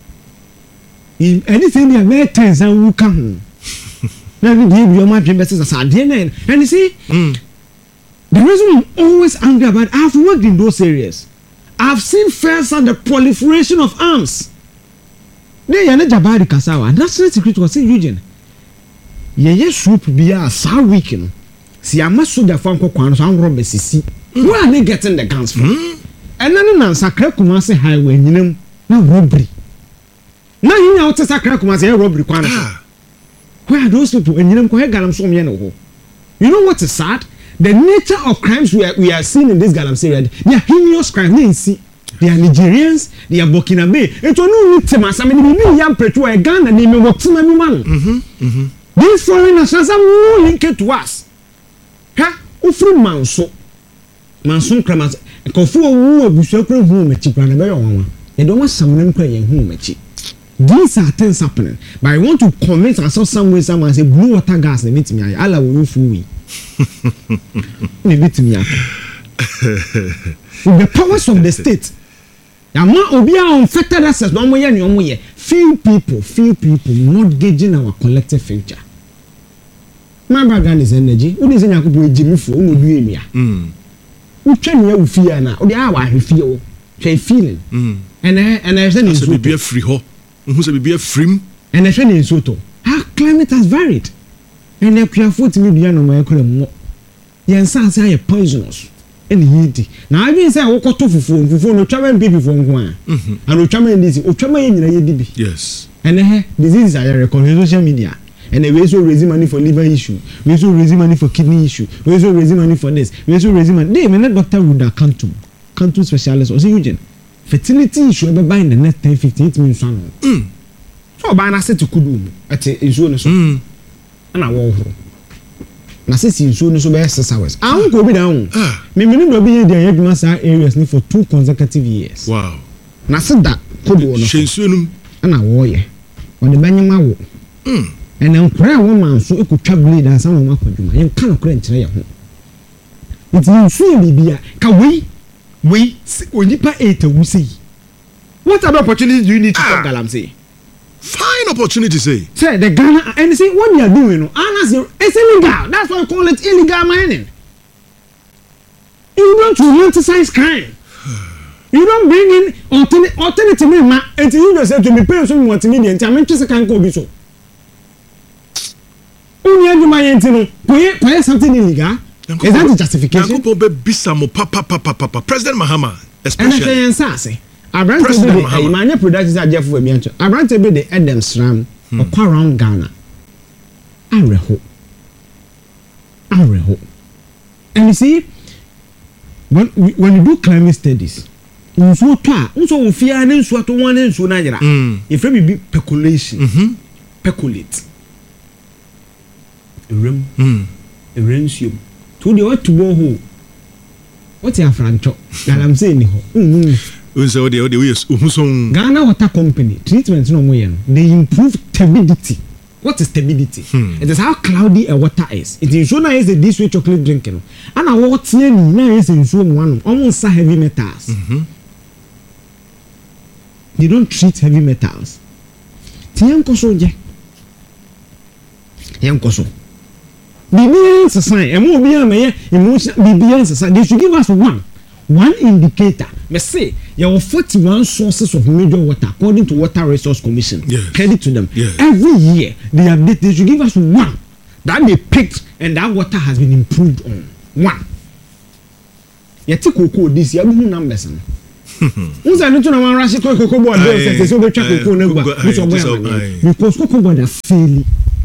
anything there may tense and wu ka ho na de bio ma dwen bese sa de na and you see mm. The reason I'm always angry about I've worked in those areas. I've seen firsthand the proliferation of arms. They are not Jabari Kasawa. National Security was in Eugene. Ye ye soup be a sour weekend. See, I must show the Franco Quans and Robert Sissi. Where are they getting the guns from? Mm. And then on Sacre Kumasi Highway, you know, no robbery. Now you know to Sacre Kumasi robbery. Where are those people? And you know, Galam Som Yano. You know what is sad? The nature of crimes we are, we are seeing in this Galamsey, they are heinous crimes. They are Nigerians, they are Burkinabe. It will not need to mass. I mean, we young Petro a gun and they may work to my man. These foreigners are more linked to us. Ha? Ufru Manso. Manson Kramas. A Kofu who will be so cruel home at Chiprana. They don't want someone crying home at Chip. These are things happening. But I want to convince ourselves some way, someone say blue water gas, they meet me. I will fool. Maybe to me, with the powers of the state, I'm not obia unfettered access. No more, no more. Few people, few people mortgaging our collective future. My background is energy. What is in your couple Jimmy for? Who would be here? Who train you with fear now? Or the hour I feel, say feeling. And I and I said, "It's be a free ho." Who said, "Be a free." And I said, "In Soto, our climate has varied." And they are foot me beyond my crime. Yen sans say poisonous. And he now I mean say I walk to phone for no travel people from one. And no travel this o travel in yes. And eh diseases are recorded on social media. And we also raise money for liver issue. We also raise money for kidney issue. We also raise money for this. We also raise money. They may doctor would have come to come to specialist or see Eugene. Fertility issue ever buy in the next ten fifteen it means one. Mm. So by na say to kudu at insurance. Mm. And I walk through. Na say si nsuo no so be six hours. I won't go be down. Me me no be there Edumasa areas ni for two consecutive years. Wow. Na say that kodo no. Shensuo no. Na wo ye. Won the banyama wo. Mm. And then kra wo man so e ko twa blade and some ma kwadwuma. Yen kan kra nkyere ye ho. It nsuo bibia ka we we onipa eight wu sei. What other opportunities do you need to ah. Come Galamsey? Fine opportunity, say. Say the Ghana and see what you are doing. No, it's illegal. That's why I call it illegal mining. You don't romanticize crime. You don't bring in alternate alternative man until you yourself to be paying some multimedia and I'm interested can go be so. Only you my entity. Why something illegal? Is that the justification? President Mahama, especially. And I say, Abrante be the Imanya productions are Jeff Webiancho. Abrante be the Adam Sram or around Ghana. Areho. Areho. And you see, when when you do climate studies, you so twa, you so fear and so to one and so Nigeria. If it be speculation, speculate. A rim, a ransom. To the what to go home. What's your francho? I'm saying, Ghana Water Company treatment no more. They improve turbidity. What is turbidity? Hmm. It is how cloudy a water is. It is so nice a this way chocolate drinking. And a water nice in so one almost heavy metals. Mm-hmm. They don't treat heavy metals. Tiyanko so je. Tiyanko so. Bibian society, and more be emotion. Bibian society. They should give us one, one indicator. Me say, there are forty-one sources of major water according to Water Resource Commission. Yes. Credit to them. Yes. Every year they update. They should give us one that they picked, and that water has been improved on. One. yɛte koko dis yɛ bu numbers no unsa no to na wan rush koko board dey say say obetwa koko na gba which oboy because koko board are failing.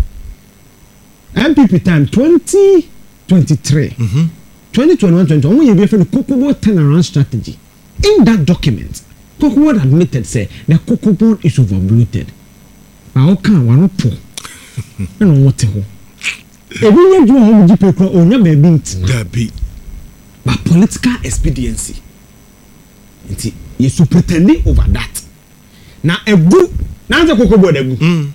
M P P time twenty twenty-three mm-hmm. twenty twenty-one twenty one we have a Cocoa Board turnaround strategy. In that document, Cocoa Board admitted say the Cocoa Board is overbloated. But how can one poor? I don't want to. Every year you want to people on your baby. But political expediency. You so pretending over that. Now a book. Now the Cocoa Board a book. Mm.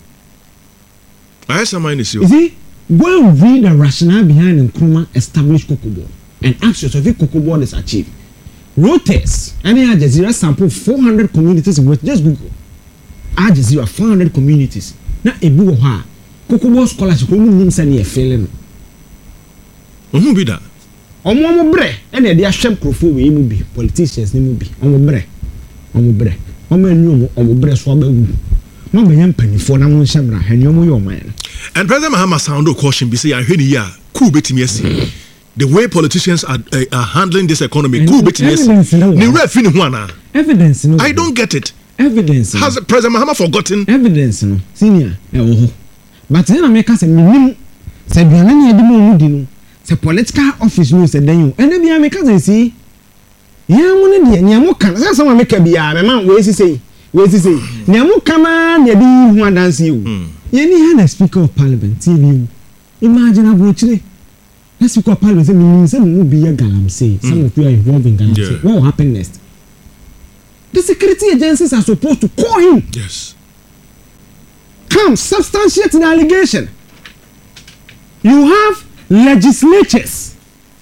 I have some mind issue. You see? Go and read the rationale behind Nkrumah established Cocoa Board and ask yourself if Cocoa Board is achieved. Reuters, any Al Jazeera sample four hundred communities in West, just Google. Al Jazeera, four hundred communities. Now, a book of Cocoa Board scholarship, who means any failing. Who be that? On one bre, and they are sham crofo, we will be politicians, they will be on bre, on bre, on my new, on bre swabber. No man penny for na mo shamra henyomo your man. And President Mahama sound of caution be say ahwe ni ya cool beti me the way politicians are, uh, are handling this economy cool beti me ni refi ni ho ana evidence no I don't get it. Evidence has President Mahama forgotten evidence no senior e wo ho but na me ka say minim say biana na edi mo mudi no say political office no say dan yo ene bia me ka say si ya mo ne de nya mo kan say some me ka bia me man we si say we si say nya mo kama na edi hu adanse yo yeni had a speaker of parliament T V imagine abrochire the speaker of parliament say me say me be a galamsey some of you are involved in galamsey what will happen next the security agencies are supposed to call him yes come substantiate the allegation you have legislatures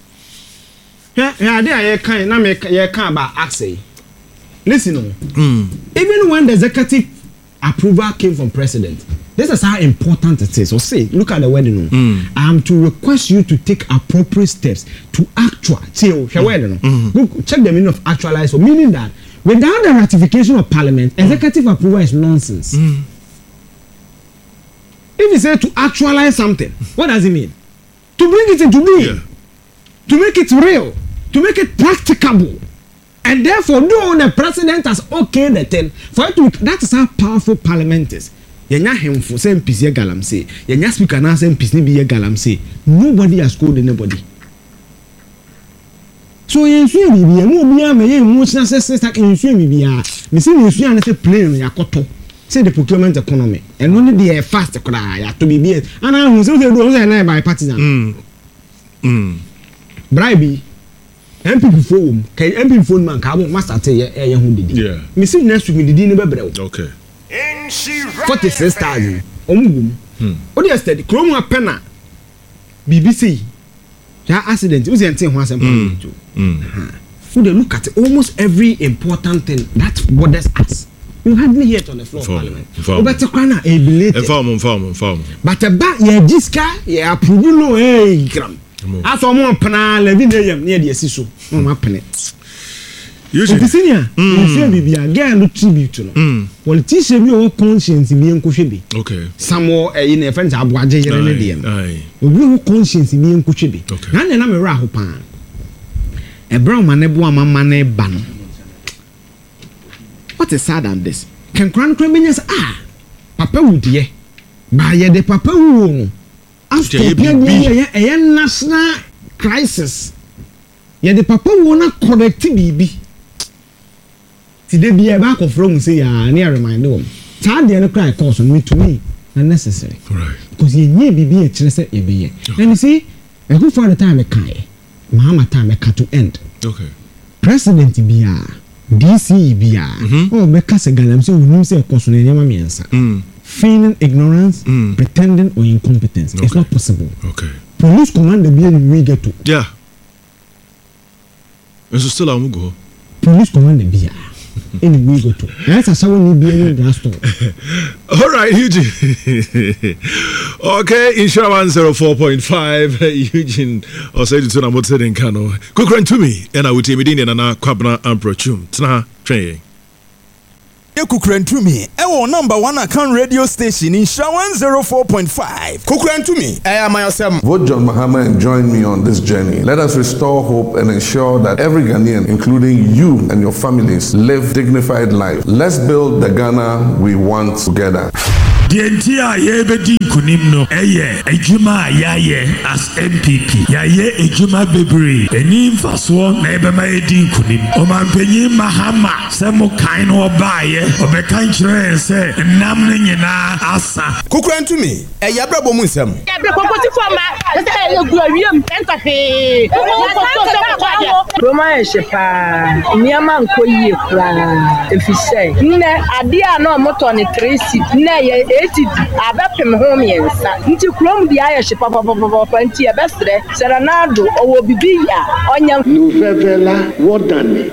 yeah yeah there you can na me you can about access listen no mm. even when the executive approval came from president. This is how important it is. So say, look at the wedding. Mm. I am to request you to take appropriate steps to actual. Say, oh, mm. mm. Go check the meaning of actualize. So meaning that without the ratification of parliament, mm. executive approval is nonsense. Mm. If you say to actualize something, what does it mean? To bring it into being, yeah. to make it real, to make it practicable. And therefore, no, the president has okayed the thing. For it to, that is how powerful parliament is. Yenya him for same piece ye galamsey. Yenya speaker na same piece ni be ye galamsey. Nobody has called anybody. So yensu bi bi mo bi am ye emotional success tak yensu bi bi a. Me say yensu an say plane ya koto. Say the procurement economy. And only the fast kra ya to bi bi. Ana hu say do say na by partisan. Mm. Mm. Bribe. M P P phone, can M P P phone man can master tell you eh hu didi. Yeah. Me see next week me didi ne bebre. Okay. forty-six thousand. Omugum. Hmm. O dey steady. Chrome apena. B B C. That accident. Who's the thing who has Mm. Mm. So they look at almost every important thing that bothers us. You hardly hear it on the floor of parliament. O better kwana e belated. Inform, inform, inform. But ba ye jiska ye approve no eh gram. As omo pena levi na yam na de asiso. No ma pene. Usually. Senior, you feel bibia girl no tribute no. Mm. Politician bi o conscience bi enkohwe bi. Okay. Samo eh in friends aboaje yere ne de. Aye. Obi o conscience bi enkohwe bi. Okay. Na na me ra ho pa. E brown man ebo amama na ba no. What is sad than this? Can cran cran means ah. Papa wudie. Ba ye de papa wu no. After ye ye national crisis. Ye de papa wu na correct bibi. Ti de bia ba ko from say ya na remind them. Cha de no cry cause me to me unnecessary. Right. Because ye nye bibi e kire say ye be ye. And you see, e go for the time e kai. Mama time e ka to end. Okay. President bia, D C bia. Mm-hmm. Oh be ka se galam say unim say cause no nyama miensa. Mm. Feigning ignorance, Mm. pretending or incompetence. Okay. It's not possible. Okay. Police commander bia we get to. Yeah. And so still I'm go. Police commander bia. In we go to. That's a someone need be in the store. All right, Eugene. Okay, Insurance zero four point five. Eugene, or say to Namote in Kano. Quick run to me, and I will take me in and I kwabna and prochum. Tna train. ye Kukrentumi. Ewo number one account radio station in Sha one oh four point five. Kukrentumi. I am myself. Vote John Mahama and join me on this journey. Let us restore hope and ensure that every Ghanaian, including you and your families, live dignified life. Let's build the Ghana we want together. The entire Yebedi Kunimno, Eye, Ejuma Yaye as M P P, Yaye Ejuma Bebri, Enim Faswa, Nebama Edin Kunim, Oman Penny Mahama, Samo Kaino Baye, Obekantre, say, Namnina Asa. Kukrentumi, a Yabrabo Musam. Roma Shepa, Niaman Koyi, if you say, Ne, Adia no Motoni Tracy, Ne, eighty, Abapim home, yes, into Chrome the Irish Papa Panti, a best day, Serenado, or Bibia, Onion, Nuvela, Wodani,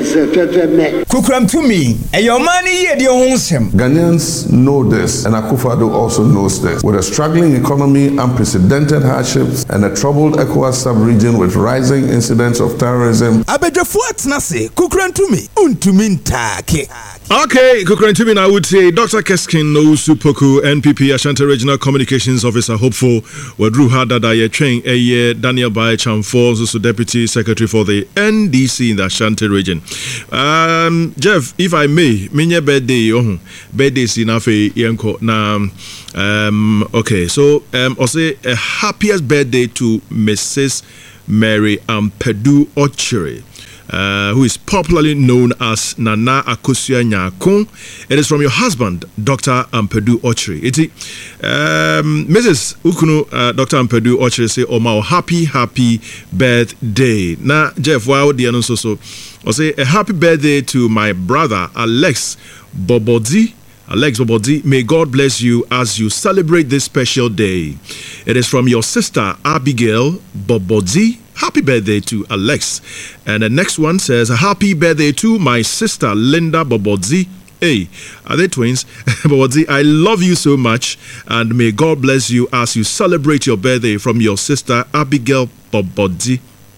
Le Kukrentumi, a your money, ye dear Honsem. Ghanaians know this, and Akufo-Addo also knows this. With a struggling economy, unprecedented hardships, and a troubled ECOWAS sub-region with rising incidents of terrorism. Abejafuat Nase, Kukrentumi, Untumintake. Okay, Kukrentumi, I would say Doctor Keskin Nowusu Poku, N P P Ashanti Regional Communications Officer, hopeful, Wadru Hadada Train, a year, Daniel Baye Chamfor, also Deputy Secretary for the N D C in the Ashanti region. Um, Jeff, if I may, Minya birthday, oh, birthday Sinafe Yanko. Now, um, okay, so um, I'll say a happiest birthday to Missus Mary Ampadu Ochiri. Uh, who is popularly known as Nana Akosua Nyakon. It is from your husband, Doctor Ampadu Ochiri. Iti, um, Missus Ukunu, uh, Doctor Ampadu Ochiri say, "Oma, happy, happy birthday." Na Jeff, wow, the announcer so, I say a happy birthday to my brother Alex Bobodi. Alex Bobodi, may God bless you as you celebrate this special day. It is from your sister Abigail Bobodi. Happy birthday to Alex. And the next one says, happy birthday to my sister Linda Bobodzi. Hey, are they twins? Bobodzi, I love you so much, and may God bless you as you celebrate your birthday from your sister Abigail Bobodzi.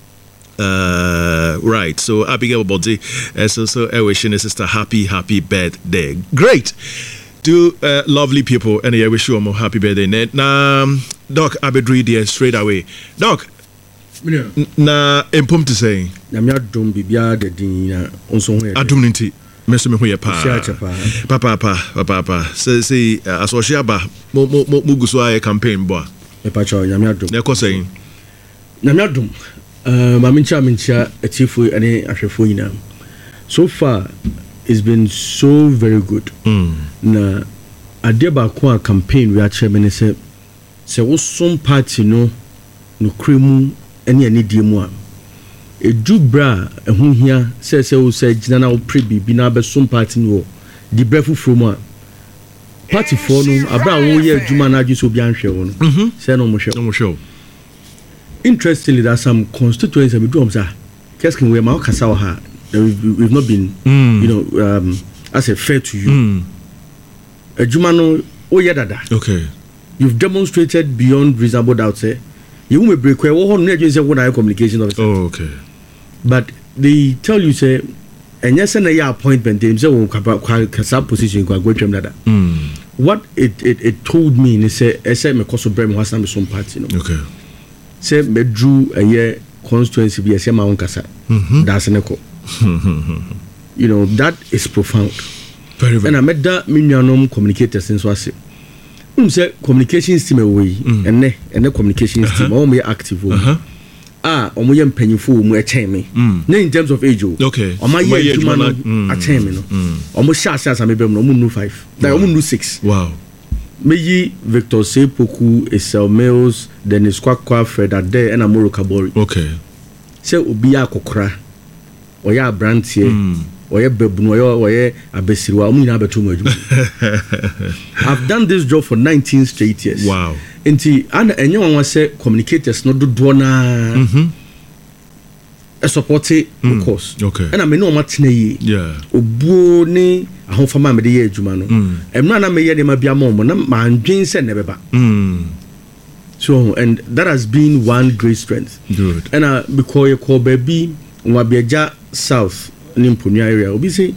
Uh, right, so Abigail Bobodzi, uh, so so uh, wishing his sister happy, happy birthday. Great. To uh, lovely people, and I wish you a more happy birthday. Now, um, Doc Abedri there straight away. Doc, na empom to say na me adom bibia de din na onso ho adom nti me so me ho ye pa pa pa pa pa pa say say asohia ba mo mo mo guso aye campaign bo e pa cho na me adom na ko say na me adom uh ma mincha mincha atifu ane ahwefo nyina so far it's been so very good mm. na ade ba ko a campaign we a chairman say say wo som party no no kremu any any diemu a edu bra ehun hia se se wo se gina na wo pre bibi na be som party no di brefu from a party for no abra wo ye adwuma na adwo so bi anhwe wo no se no mo hwe no mo hwe interestingly that some constituents have do am say keskin we ma kasa ha we've not been mm. you know um as a fair to you mm. adwuma no wo ye dada okay you've demonstrated beyond reasonable doubt say you will break where one hundred say what I communication officer. Oh, okay. But they tell you say and yes and a appointment they say oh kasa position go go twem dada. Mm. What it, it it told me they say I say me koso brem was na me some party no. Okay. Say me drew a year constituency be say my own kasa. Mm-hmm. That's neko. You know that is profound. Very very. And I met that me nuanom communicators since was um say communications team away mm. and ne and the communications uh-huh. team all me active uh-huh. ah omo ye mpanyifo mu a chain me mm. na in terms of age okay omo ye adwuma no a chain me no omo sha sha am be no omo nu five like omo nu six wow me yi Victor Sepoku Esel Mills Dennis Kwakwa Fred Ade and Amoro Kabori okay say obi akokora oya brantie mm. oye babunu oye oye abesiriwa omu nyina beto mu adwuma I've done this job for nineteen straight years wow enti and enye wan say communicators no dodo na mhm a support it of course okay and I me no matena yi yeah obuo ni ahofama me de ye adwuma no emra na me ye de ma bia mo na ma ndwen se ne beba mm so and that has been one great strength good and uh, because you call baby nwa biaja south nimponua area obi say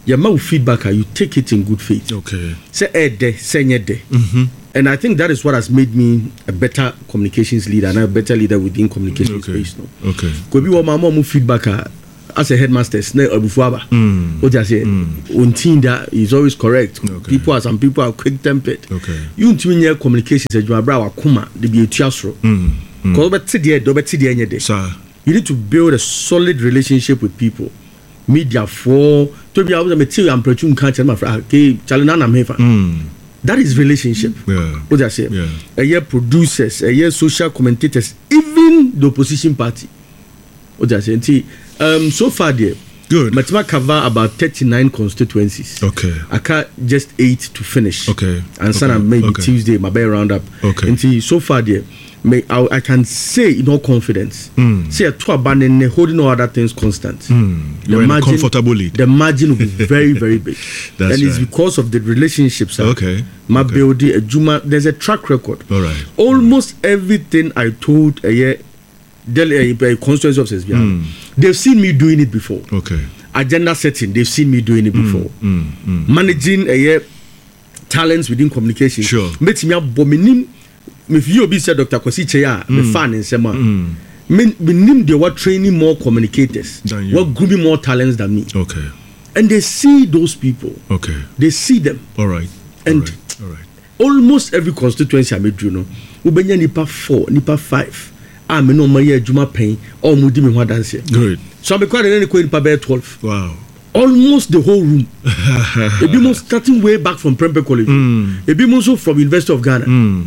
your mouth feedback, you take it in good faith. Okay. Say eh de, say nye de. Mm-hmm. And I think that is what has made me a better communications leader and a better leader within communications Okay. space. No? Okay. Could be one mama feedback uh, as a headmaster, snake or before. Mm. What I say, one thing that is always correct. Okay. People are some people are quick tempered. Okay. You need to communications as you are brother kuma the be a tiasro. Mm. Because but today, do better the day. Sir. You need to build a solid relationship with people. Media for to be able to material and produce can't my friend. Okay, challenge I'm here. Mm. That is relationship. Yeah. What I say? Yeah. A year producers, a year social commentators, even the opposition party. What I say? See, um, so far there, good. Matima cover about thirty-nine constituencies. Okay. I got just eight to finish. Okay. And okay. okay. maybe okay. Tuesday, my bear roundup. Okay. And see, so far there, may I, I can say in all confidence, mm. say a two abandon holding all other things constant. Mm. The You're in a margin, comfortable lead. The margin will be very, very big. That's and it's right. because of the relationships. Sir. Okay. My okay. building a Juma, there's a track record. All right. Almost everything I told a year, a constituency officers, mm. they've seen me doing it before. Okay. Agenda setting, they've seen me doing it before. Mm. Mm. Mm. Managing a year talents within communication. Sure. Make me abominim. If you be said Doctor Kwesi Cheya, me fan in Sema. Me me nim they were training more communicators. Were grooming more talents than me. Okay. And they see those people. Okay. They see them. All right. And All right. All right. almost every constituency I made you know, ubenya nipa four, nipa five. Ah, me no my year Juma pain or mudi me dance. Good. So I'm quite any nipa bear twelve. Wow. Almost the whole room. It be most starting way back from Prempeh College. Mm. It be also from University of Ghana. Mm.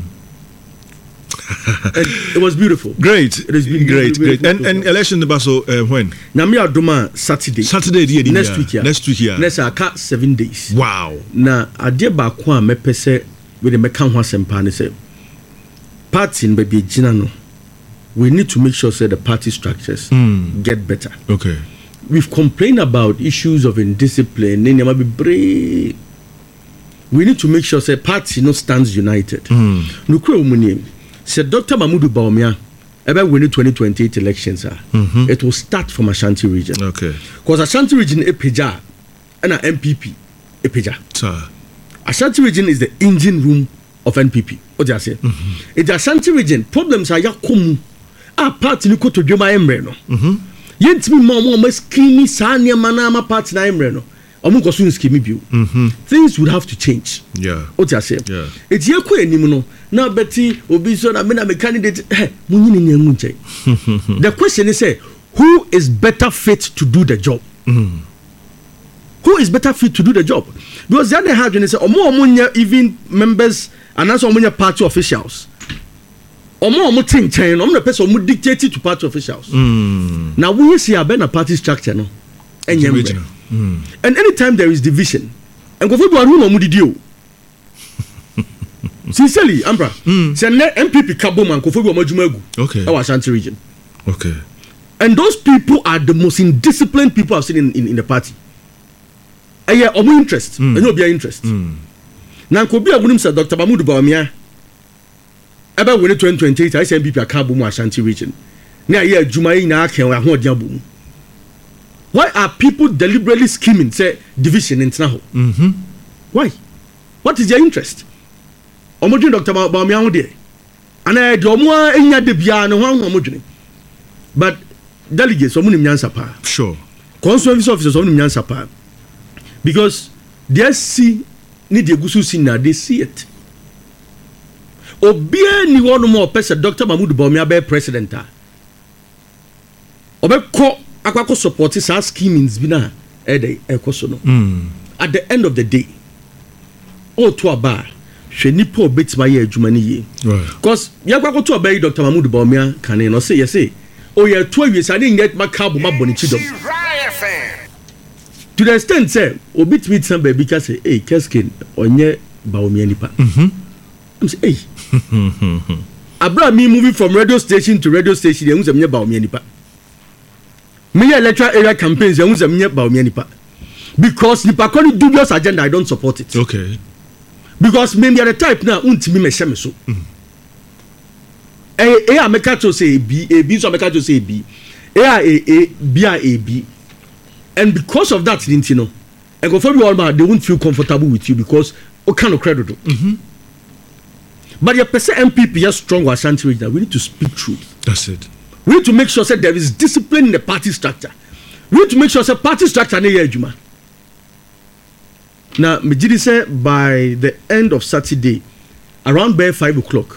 And it was beautiful. Great. It has been great, really, really great. And and election the Baso uh, when? Nyame adoma Saturday. Saturday the next year. week here. Next week here. Next aka seven days. Wow. Na ade ba ko a mepese we the meka ho asempa ne say party in baby gina no. We need to make sure say the party structures mm. get better. Okay. We've complained about issues of indiscipline. We need to make sure say party no stands united. Mm. Nukwe umunim. Say Doctor Mahmoud Bawumia ever win the twenty twenty-eight elections. Mm-hmm. It will start from Ashanti region. Okay. Because Ashanti region epeja and a M P P epeja. Sir. Ashanti region is the engine room of N P P. What do I say? Mm-hmm. In the Ashanti region, problems are yakumu. A party ni koto dwema emre no. Mhm. Yentimi ma mo ma skimi sa ne mana ma party na emre no. Omo ko so skimi bio. Mhm. Things would have to change. Yeah. What do I say? Yeah. Eti ekọ enim no. Na beti obi so na me na me candidate eh munyi ni nyangu nche. The question is say who is better fit to do the job? Mm. Who is better fit to do the job? Because the other hand when they say omo omo even members and also omo party officials. Omo omo tin chen omo na person omo dictate to party officials. Mm. Now we see a better party structure no. Mm. And anytime there is division, and go for do no omo didi o. Sincerely, Ambra, mm. say M P P kabo man go for do omo juma egu. Okay. Our Ashanti region. Okay. And those people are the most indisciplined people I've seen in, in, in the party. And yeah, omo interest, mm. and no be interest. Mm. Now ko bi abunim say Doctor Mahmoud Bawumia ebe win twenty twenty-eight I say M P P akabo mu Ashanti region. Na yeah juma yi na akan wa ho odian bom. Why are people deliberately scheming say division in ho? Mhm. Why? What is their interest? Omo dwen Doctor Bawumia ho de. Ana de omo enya de bia no ho omo dwen. But delegates omo nim nyansa pa. Sure. Constituency officers omo nim nyansa pa. Because they see need the gusu see na they see it. Obia ni one more person Doctor Mahmoud Bawumia be president a. Obe ko akwako support sa schemings bi na e dey ekoso no. Mm. At the end of the day, o to aba hwe nipa obetima ye adwuma ni ye. Right. Because yakwako to aba Doctor Mahmoud Bawumia kan no say you say o ye to awie sa dey get makabo maboni chidom. To the extent say obi tweet some baby ka say hey Keskin onye Bawumia nipa. Mhm. I'm say hey. Abra me moving from radio station to radio station e unse menye Bawumia nipa. Me electoral area campaigns e unse menye Bawumia nipa. Because nipa koni dubious agenda I don't support it. Okay. Because me the type now untimi me hye me so. Eh eh ameka to say b a b so ameka to say b. Eh a a b a a b. And because of that, you know, and confirm you all man, they won't feel comfortable with you because what kind of credit? Mm-hmm. But your percent M P P is strong or Ashanti region. We need to speak truth. That's it. We need to make sure that there is discipline in the party structure. We need to make sure that party structure is not Juma. Now, me say by the end of Saturday, around by five o'clock,